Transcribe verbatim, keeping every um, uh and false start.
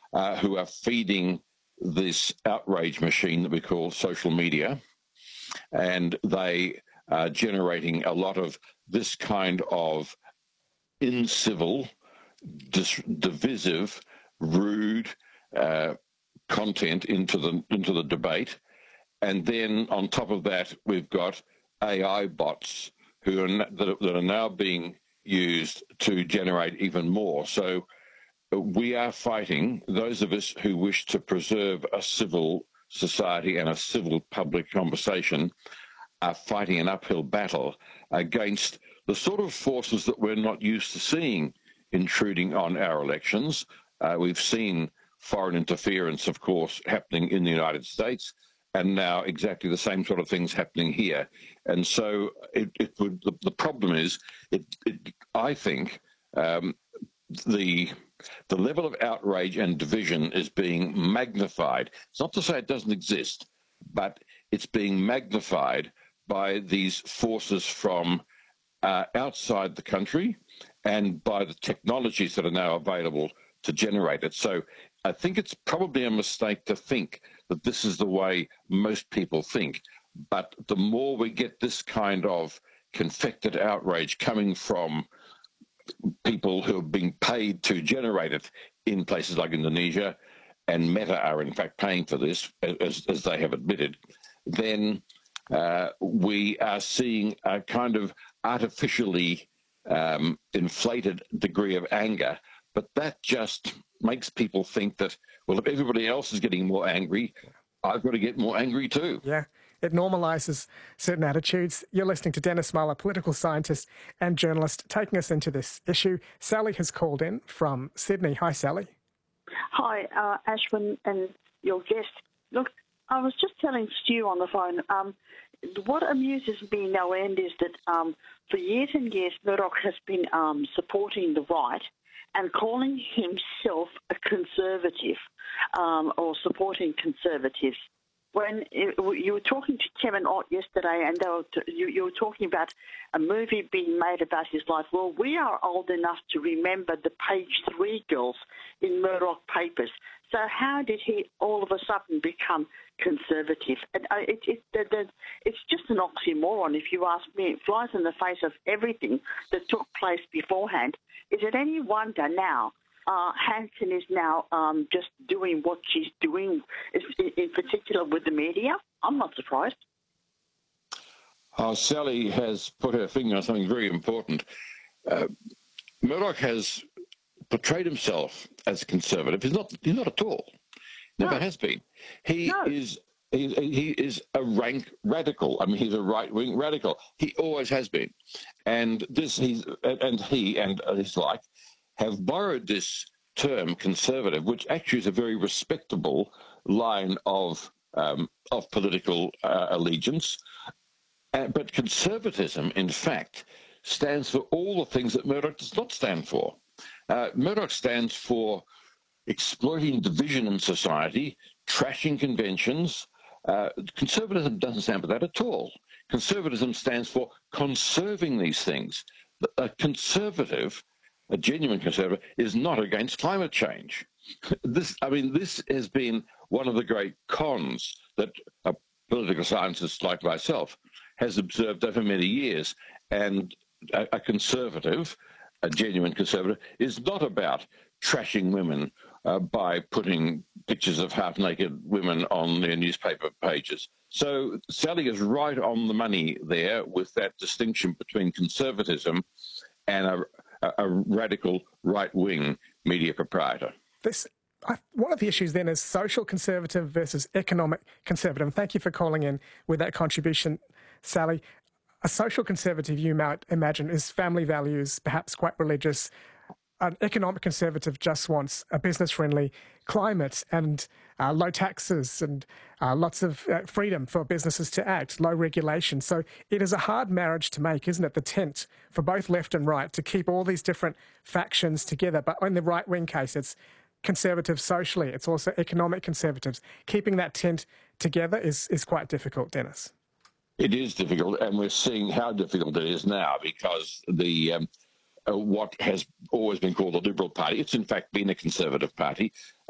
uh, who are feeding this outrage machine that we call social media, and they are generating a lot of this kind of incivil, dis- divisive, rude uh, content into the into the debate. And then on top of that, we've got A I bots who are that, that are now being used to generate even more. So we are fighting, those of us who wish to preserve a civil society and a civil public conversation are fighting an uphill battle against the sort of forces that we're not used to seeing intruding on our elections. Uh, we've seen foreign interference, of course, happening in the United States, and now exactly the same sort of things happening here. And so it, it would, the, the problem is, it, it, I think, um, the the level of outrage and division is being magnified. It's not to say it doesn't exist, but it's being magnified by these forces from uh, outside the country and by the technologies that are now available to generate it. So I think it's probably a mistake to think that this is the way most people think. But the more we get this kind of confected outrage coming from people who are being paid to generate it in places like Indonesia, and Meta are in fact paying for this, as, as they have admitted, then uh, we are seeing a kind of artificially um, inflated degree of anger. But that just makes people think that, well, if everybody else is getting more angry, I've got to get more angry too. Yeah, it normalises certain attitudes. You're listening to Dennis Muller, political scientist and journalist, taking us into this issue. Sally has called in from Sydney. Hi, Sally. Hi, uh, Ashwin and your guest. Look, I was just telling Stu on the phone, um, what amuses me no end is that um, for years and years, Murdoch has been um, supporting the right and calling himself a conservative um, or supporting conservatives. When it, you were talking to Kevin Ott yesterday and they were t- you, you were talking about a movie being made about his life, well, we are old enough to remember the page three girls in Murdoch papers. So how did he all of a sudden become conservative? And uh, it, it, the, the, it's just an oxymoron, if you ask me. It flies in the face of everything that took place beforehand. Is it any wonder now uh, Hanson is now um, just doing what she's doing, in particular with the media? I'm not surprised. Uh, Sally has put her finger on something very important. Uh, Murdoch has portrayed himself as conservative. He's not. He's not at all. Never No. has been. He No. is. He, he is a rank radical. I mean, he's a right-wing radical. He always has been, and this he's and he and his like have borrowed this term conservative, which actually is a very respectable line of um, of political uh, allegiance. Uh, but conservatism, in fact, stands for all the things that Murdoch does not stand for. Uh, Murdoch stands for exploiting division in society, trashing conventions. Uh, conservatism doesn't stand for that at all. Conservatism stands for conserving these things. A conservative, a genuine conservative, is not against climate change. This, I mean, this has been one of the great cons that a political scientist like myself has observed over many years. And a, a conservative, a genuine conservative, is not about trashing women uh, by putting pictures of half-naked women on their newspaper pages. So Sally is right on the money there with that distinction between conservatism and a, a, a radical right-wing media proprietor. This, I, one of the issues then is social conservative versus economic conservative. And thank you for calling in with that contribution, Sally. A social conservative, you might imagine, is family values, perhaps quite religious. An economic conservative just wants a business-friendly climate and uh, low taxes and uh, lots of uh, freedom for businesses to act, low regulation. So it is a hard marriage to make, isn't it, the tent for both left and right to keep all these different factions together. But in the right-wing case, it's conservative socially. It's also economic conservatives. Keeping that tent together is, is quite difficult, Dennis. It is difficult, and we're seeing how difficult it is now because the um, uh, what has always been called the Liberal Party, it's in fact been a Conservative Party,